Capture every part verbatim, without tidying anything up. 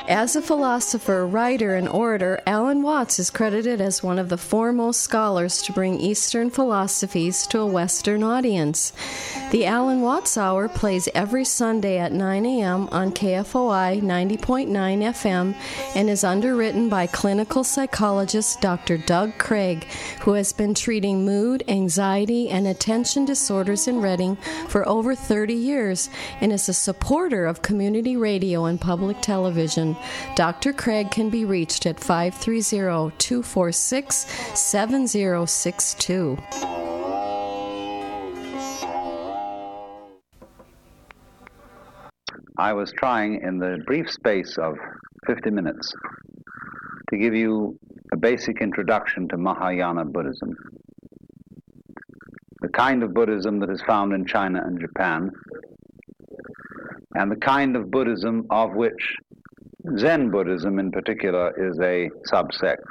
As a philosopher, writer, and orator, Alan Watts is credited as one of the foremost scholars to bring Eastern philosophies to a Western audience. The Alan Watts Hour plays every Sunday at nine a.m. on K F O I ninety point nine F M and is underwritten by clinical psychologist Doctor Doug Craig, who has been treating mood, anxiety, and attention disorders in Reading for over thirty years and is a supporter of community radio and public television. Doctor Craig can be reached at five three zero, two four six, seven zero six two. I was trying in the brief space of fifty minutes to give you a basic introduction to Mahayana Buddhism, the kind of Buddhism that is found in China and Japan, and the kind of Buddhism of which Zen Buddhism in particular is a subsect.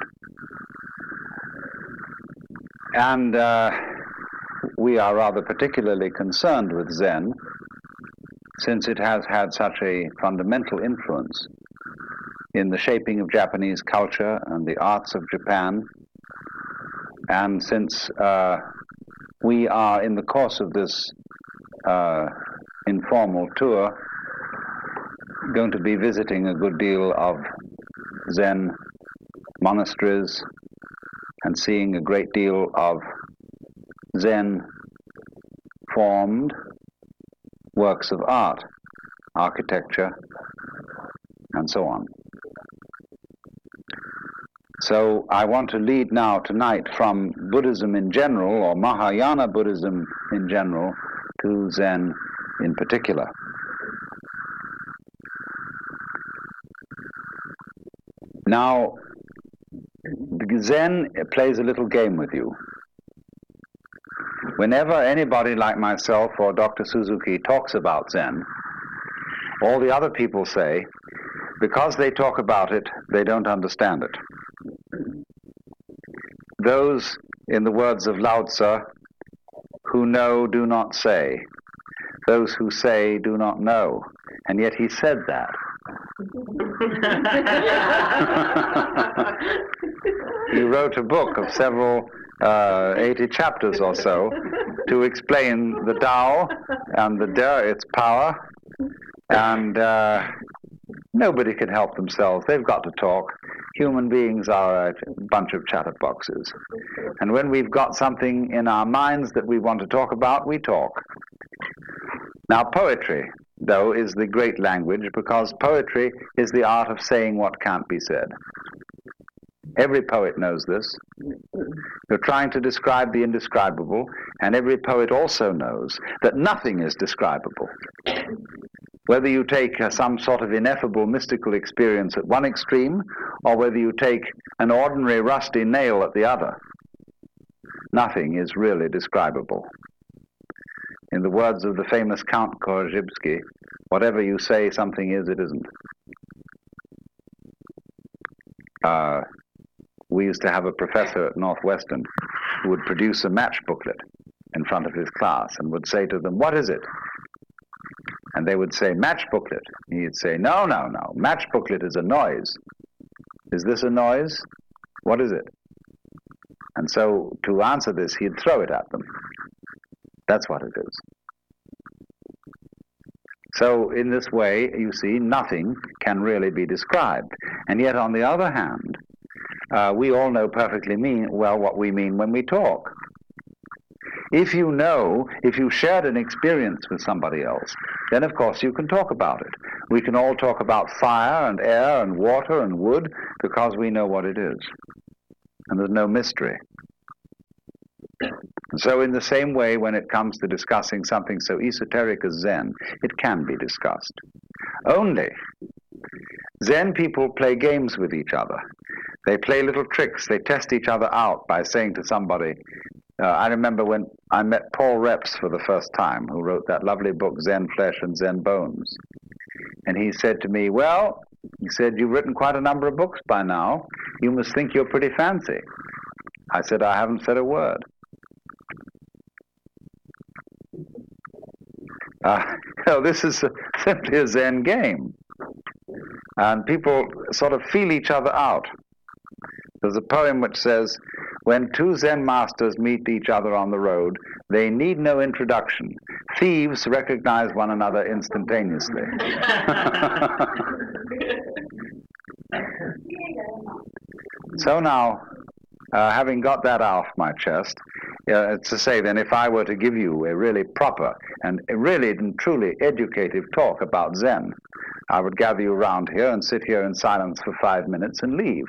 And uh, we are rather particularly concerned with Zen since it has had such a fundamental influence in the shaping of Japanese culture and the arts of Japan, and since uh, we are in the course of this uh, informal tour going to be visiting a good deal of Zen monasteries and seeing a great deal of Zen formed works of art, architecture, and so on. So I want to lead now tonight from Buddhism in general, or Mahayana Buddhism in general, to Zen in particular. Now, Zen plays a little game with you. Whenever anybody like myself or Doctor Suzuki talks about Zen, all the other people say, because they talk about it, they don't understand it. Those, in the words of Lao Tzu, who know do not say. Those who say do not know. And yet he said that. He wrote a book of several, uh, eighty chapters or so, to explain the Tao and the De, its power, and uh, nobody can help themselves. They've got to talk. Human beings are a bunch of chatterboxes. And when we've got something in our minds that we want to talk about, we talk. Now, poetry, though, is the great language, because poetry is the art of saying what can't be said. Every poet knows this. You're trying to describe the indescribable, and every poet also knows that nothing is describable. Whether you take uh, some sort of ineffable mystical experience at one extreme, or whether you take an ordinary rusty nail at the other, nothing is really describable. In the words of the famous Count Korzybski, whatever you say something is, it isn't. Uh, we used to have a professor at Northwestern who would produce a match booklet in front of his class and would say to them, "What is it?" And they would say, "Match booklet." He'd say, "No, no, no. Match booklet is a noise. Is this a noise? What is it?" And so to answer this, he'd throw it at them. That's what it is. So in this way, you see, nothing can really be described. And yet, on the other hand, uh, we all know perfectly mean, well what we mean when we talk. If you know, if you shared an experience with somebody else, then of course you can talk about it. We can all talk about fire and air and water and wood because we know what it is. And there's no mystery. So in the same way, when it comes to discussing something so esoteric as Zen, it can be discussed. Only, Zen people play games with each other. They play little tricks. They test each other out by saying to somebody, uh, I remember when I met Paul Reps for the first time, who wrote that lovely book, Zen Flesh and Zen Bones. And he said to me, "Well," he said, "you've written quite a number of books by now. You must think you're pretty fancy." I said, "I haven't said a word." Uh, no, this is a, simply a Zen game. And people sort of feel each other out. There's a poem which says, when two Zen masters meet each other on the road, they need no introduction. Thieves recognize one another instantaneously. So now, uh, having got that off my chest, uh, to say then, if I were to give you a really proper and really and truly educative talk about Zen, I would gather you round here and sit here in silence for five minutes and leave.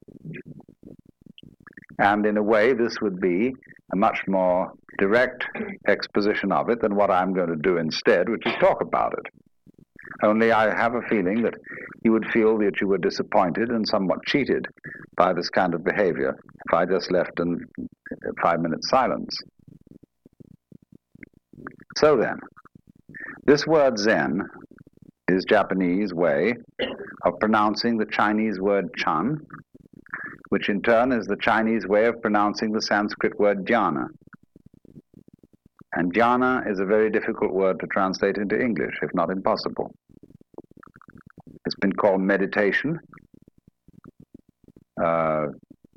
And in a way, this would be a much more direct exposition of it than what I'm going to do instead, which is talk about it. Only I have a feeling that you would feel that you were disappointed and somewhat cheated by this kind of behavior if I just left in five minutes silence. So then, this word Zen is Japanese way of pronouncing the Chinese word Chan, which in turn is the Chinese way of pronouncing the Sanskrit word jhana. And jhana is a very difficult word to translate into English, if not impossible. It's been called meditation. Uh,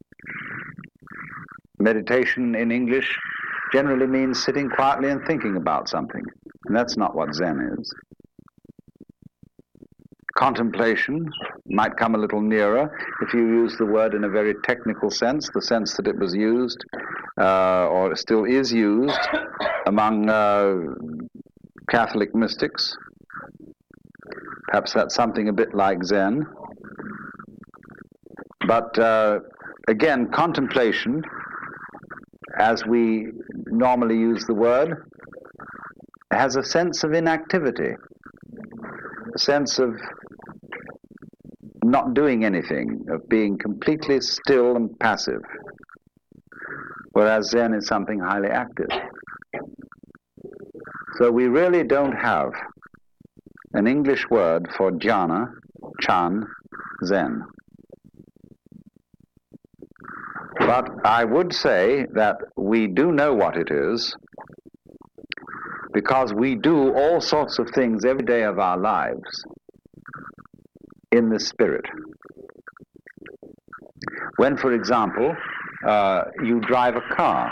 meditation in English generally means sitting quietly and thinking about something, and that's not what Zen is. Contemplation might come a little nearer if you use the word in a very technical sense, the sense that it was used, uh, or still is used, among uh, Catholic mystics. Perhaps that's something a bit like Zen. But uh, again, contemplation, as we normally use the word, has a sense of inactivity, a sense of not doing anything, of being completely still and passive, whereas Zen is something highly active. So we really don't have an English word for jhana, Chan, Zen. But I would say that we do know what it is, because we do all sorts of things every day of our lives in the spirit. When, for example, uh, you drive a car,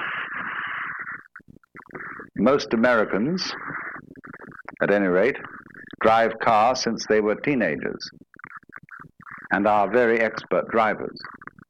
most Americans, at any rate, drive cars since they were teenagers and are very expert drivers.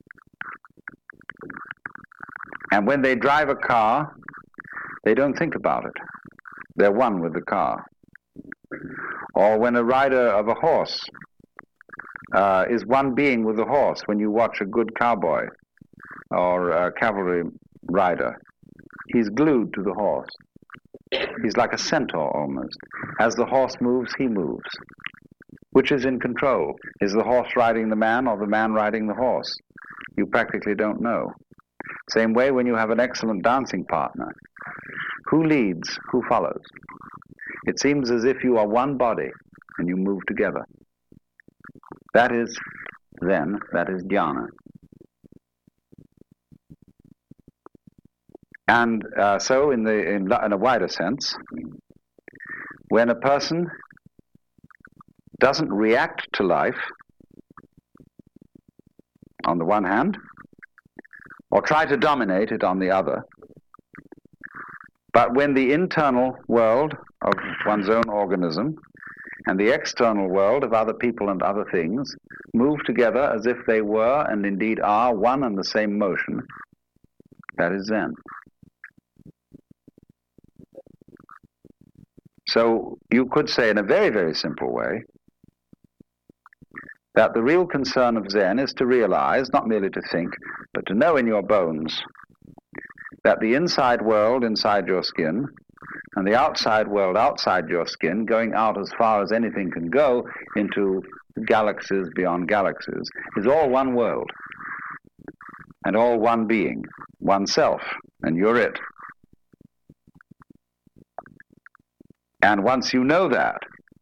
And when they drive a car, they don't think about it. They're one with the car. Or when a rider of a horse uh, is one being with the horse, when you watch a good cowboy or a cavalry rider, he's glued to the horse. He's like a centaur almost. As the horse moves, he moves. Which is in control? Is the horse riding the man or the man riding the horse? You practically don't know. Same way when you have an excellent dancing partner. Who leads? Who follows? It seems as if you are one body and you move together. That is Zen, that is jhana. And uh, so in, the, in, in a wider sense, when a person doesn't react to life, on the one hand, or try to dominate it on the other, but when the internal world of one's own organism and the external world of other people and other things move together as if they were and indeed are one and the same motion, that is Zen. So you could say in a very, very simple way that the real concern of Zen is to realize, not merely to think, but to know in your bones that the inside world inside your skin and the outside world outside your skin, going out as far as anything can go into galaxies beyond galaxies, is all one world and all one being, one self, and you're it. And once you know that,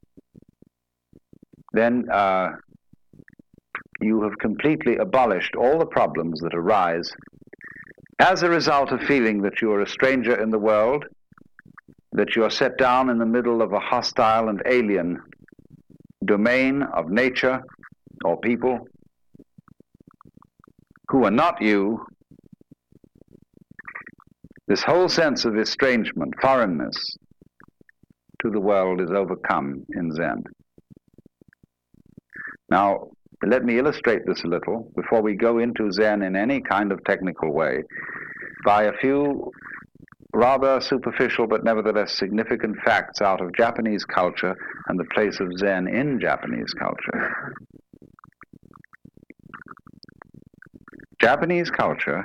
then uh, you have completely abolished all the problems that arise as a result of feeling that you are a stranger in the world, that you are set down in the middle of a hostile and alien domain of nature, or people who are not you, this whole sense of estrangement, foreignness to the world is overcome in Zen. Now, let me illustrate this a little before we go into Zen in any kind of technical way by a few rather superficial but nevertheless significant facts out of Japanese culture and the place of Zen in Japanese culture. Japanese culture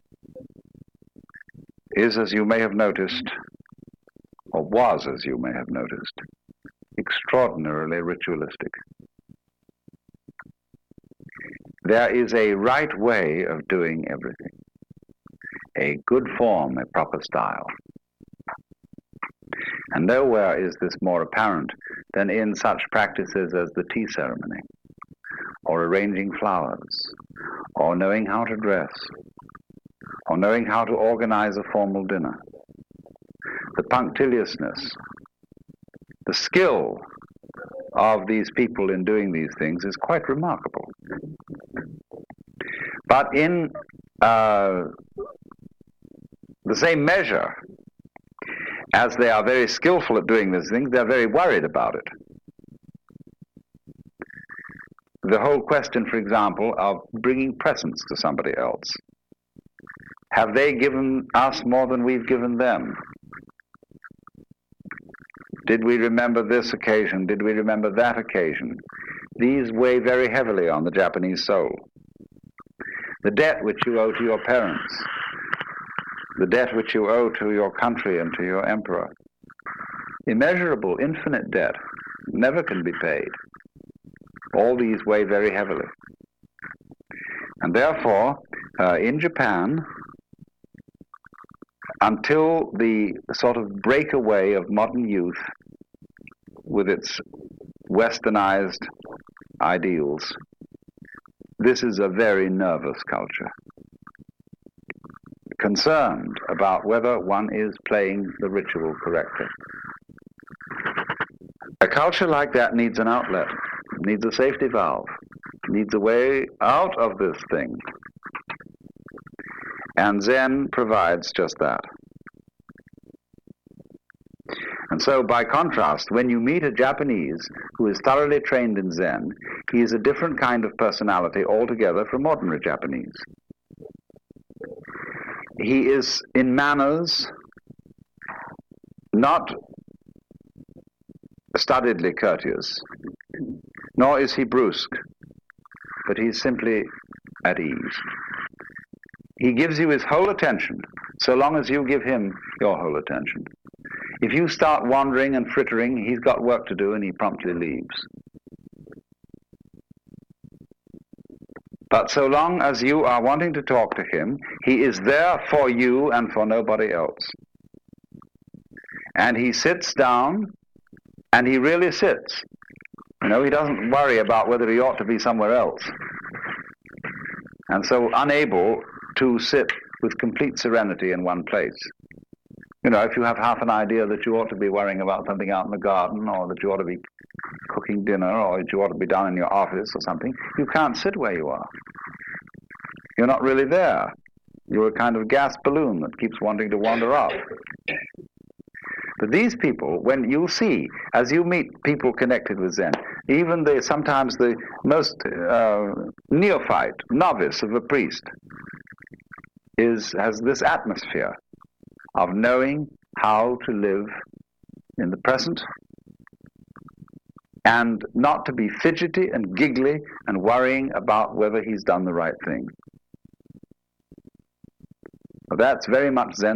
is, as you may have noticed, or was, as you may have noticed, extraordinarily ritualistic. There is a right way of doing everything, a good form, a proper style. And nowhere is this more apparent than in such practices as the tea ceremony, or arranging flowers, or knowing how to dress, or knowing how to organize a formal dinner. The punctiliousness, the skill of these people in doing these things is quite remarkable. But in uh, the same measure as they are very skillful at doing these things, they're very worried about it. The whole question, for example, of bringing presents to somebody else. Have they given us more than we've given them? Did we remember this occasion? Did we remember that occasion? These weigh very heavily on the Japanese soul. The debt which you owe to your parents, the debt which you owe to your country and to your emperor, immeasurable, infinite debt, never can be paid. All these weigh very heavily. And therefore, uh, in Japan, until the sort of breakaway of modern youth with its westernized ideals, this is a very nervous culture, concerned about whether one is playing the ritual correctly. A culture like that needs an outlet, needs a safety valve, needs a way out of this thing. And Zen provides just that. And so, by contrast, when you meet a Japanese who is thoroughly trained in Zen, he is a different kind of personality altogether from ordinary Japanese. He is, in manners, not studiedly courteous, nor is he brusque, but he's simply at ease. He gives you his whole attention, so long as you give him your whole attention. If you start wandering and frittering, he's got work to do and he promptly leaves. But so long as you are wanting to talk to him, he is there for you and for nobody else. And he sits down, and he really sits. You know, he doesn't worry about whether he ought to be somewhere else. And so unable to sit with complete serenity in one place. You know, if you have half an idea that you ought to be worrying about something out in the garden, or that you ought to be cooking dinner, or that you ought to be down in your office or something, you can't sit where you are. You're not really there. You're a kind of gas balloon that keeps wanting to wander off. But these people, when you see, as you meet people connected with Zen, even the sometimes the most uh, neophyte, novice of a priest, is has this atmosphere of knowing how to live in the present and not to be fidgety and giggly and worrying about whether he's done the right thing. That's very much Zen.